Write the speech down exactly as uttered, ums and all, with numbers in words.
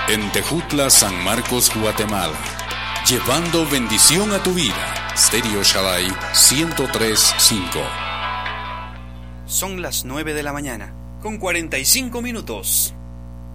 En Tejutla, San Marcos, Guatemala. Llevando bendición a tu vida. Stereo Shaddai ciento tres punto cinco. Son las nueve de la mañana, con cuarenta y cinco minutos.